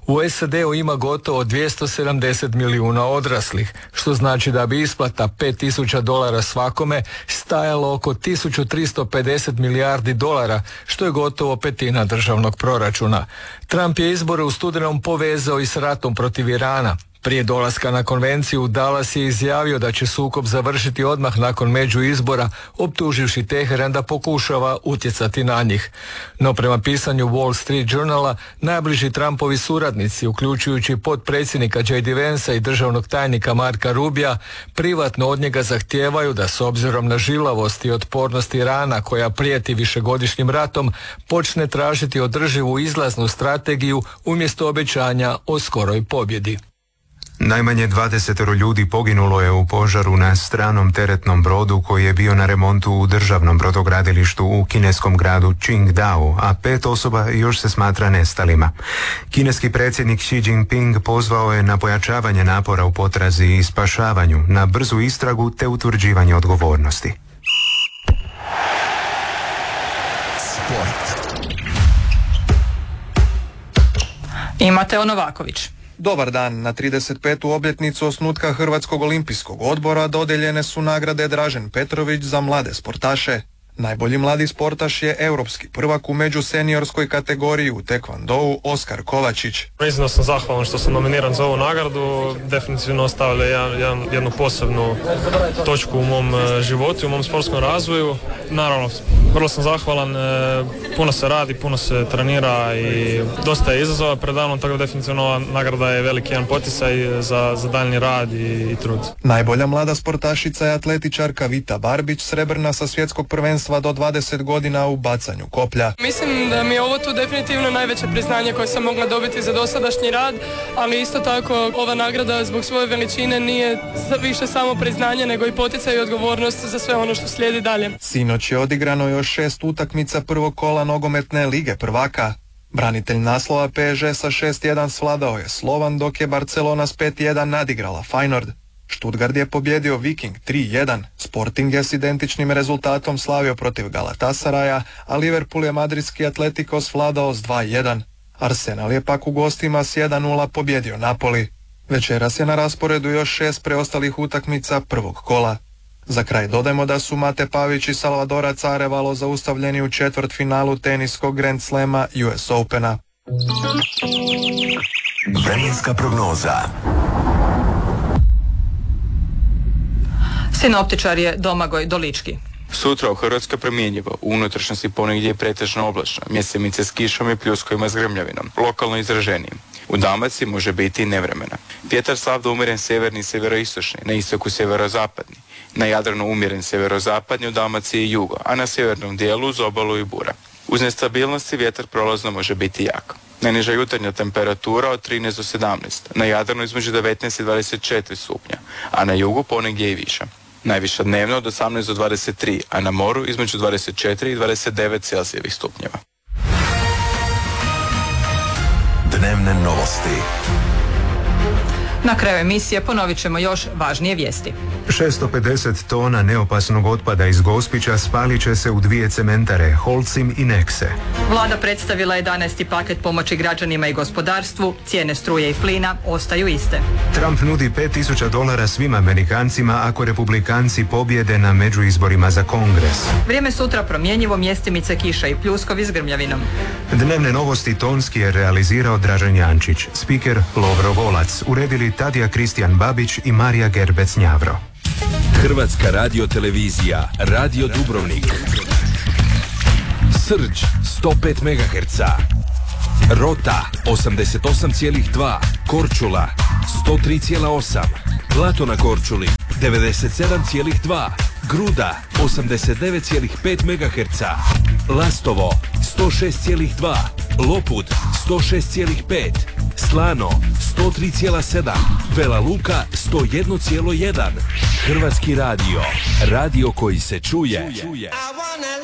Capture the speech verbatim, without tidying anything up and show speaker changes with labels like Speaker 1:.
Speaker 1: U S A D-u ima gotovo dvjesto sedamdeset milijuna odraslih, što znači da bi isplata pet tisuća dolara svakome stajalo oko tisuću tristo pedeset milijardi dolara, što je gotovo petina državnog proračuna. Trump je izbore u studenom povezao i s ratom protiv Irana. Prije dolaska na konvenciju Dallas je izjavio da će sukob završiti odmah nakon međuizbora, optuživši Teheran da pokušava utjecati na njih. No prema pisanju Wall Street Journala, najbliži Trumpovi suradnici, uključujući potpredsjednika J D Vansa i državnog tajnika Marka Rubija, privatno od njega zahtijevaju da s obzirom na žilavost i otpornost Irana, koja prijeti višegodišnjim ratom, počne tražiti održivu izlaznu strategiju umjesto obećanja o skoroj pobjedi.
Speaker 2: Najmanje dvadeset ljudi poginulo je u požaru na stranom teretnom brodu koji je bio na remontu u državnom brodogradilištu u kineskom gradu Qingdao, a pet osoba još se smatra nestalima. Kineski predsjednik Xi Jinping pozvao je na pojačavanje napora u potrazi i spašavanju, na brzu istragu te utvrđivanje odgovornosti.
Speaker 3: Sport. I Mateo Novaković.
Speaker 4: Dobar dan. Na trideset petu obljetnicu osnutka Hrvatskog olimpijskog odbora dodijeljene su nagrade Dražen Petrović za mlade sportaše. Najbolji mladi sportaš je europski prvak u međuseniorskoj kategoriji u tekvondou Oskar Kovačić.
Speaker 5: Iznimno sam zahvalan što sam nominiran za ovu nagradu. Definitivno ostavlja jedan, jedan, jednu posebnu točku u mom životu, u mom sportskom razvoju. Naravno, vrlo sam zahvalan. Puno se radi, puno se trenira i dosta je izazova pred mnom, tako da definitivno ova nagrada je veliki jedan poticaj za, za daljnji rad i, i trud.
Speaker 4: Najbolja mlada sportašica je atletičarka Vita Barbić, srebrna sa svjetskog prvenstva do dvadeset godina u bacanju koplja.
Speaker 6: Mislim da mi je ovo tu definitivno najveće priznanje koje sam mogla dobiti za dosadašnji rad, ali isto tako ova nagrada zbog svoje veličine nije više samo priznanje, nego i poticaj i odgovornost za sve ono što slijedi dalje.
Speaker 4: Sinoć je odigrano još šest utakmica prvog kola nogometne lige prvaka. Branitelj naslova P S G sa šest jedan svladao je Slovan, dok je Barcelona s pet jedan nadigrala Feyenoord. Stuttgart je pobjedio Viking tri jedan, Sporting je s identičnim rezultatom slavio protiv Galatasaraja, a Liverpool je madridski Atletico svladao s dva jedan. Arsenal je pak u gostima s jedan nula pobjedio Napoli. Večeras je na rasporedu još šest preostalih utakmica prvog kola. Za kraj dodajmo da su Mate Pavić i Salvadorac Arevalo zaustavljeni u četvrtfinalu teniskog Grand Slama U S Opena.
Speaker 3: Vremenska prognoza.
Speaker 7: Sinoptičar je Domagoj Dolički.
Speaker 8: Sutra u Hrvatskoj promjenjivo, u unutrašnjosti ponegdje je pretežno oblačno, mjesemice s kišom i pljuskovima s grmljavinom, lokalno izraženijim. U Dalmaciji može biti i nevremena. Vjetar slab do umjeren sjeverni i sjeveroistočni, na istoku sjeverozapadni. Na Jadranu umjeren sjeverozapadni, u Dalmaciji i jugo, a na sjevernom dijelu uz obalu i bura. Uz nestabilnosti vjetar prolazno može biti jak. Najniža jutarnja temperatura od trinaest do sedamnaest, na Jadranu između devetnaest i dvadeset četiri stupnja, a na jugu ponegdje i više. Najviša dnevno od osamnaest do dvadeset tri, a na moru između dvadeset četiri i dvadeset devet Celzijevih stupnjeva.
Speaker 3: Dnevne novosti.
Speaker 7: Na kraju emisije ponovit ćemo još važnije vijesti.
Speaker 2: šesto pedeset tona neopasnog otpada iz Gospića spalit će se u dvije cementare, Holcim i Nekse.
Speaker 7: Vlada predstavila jedanaesti paket pomoći građanima i gospodarstvu, cijene struje i plina ostaju iste.
Speaker 2: Trump nudi pet tisuća dolara svim Amerikancima ako republikanci pobjede na međuizborima za Kongres.
Speaker 7: Vrijeme sutra promjenjivo, mjestimice kiša i pljuskovi s grmljavinom.
Speaker 2: Dnevne novosti tonski je realizirao Dražen Jančić, spiker Lovro Golac, uredili Tadija Kristijan Babić i Marija Gerbec-Njavro.
Speaker 9: Hrvatska radiotelevizija, Radio Dubrovnik. Srđ sto pet megaherca, Rota osamdeset osam zarez dva, Korčula sto tri zarez osam, Blato na Korčuli devedeset sedam zarez dva, Gruda osamdeset devet zarez pet megaherca, Lastovo sto šest zarez dva, Lopud sto šest zarez pet, Slano sto tri zarez sedam, Vela Luka sto jedan zarez jedan. Hrvatski radio, radio koji se čuje.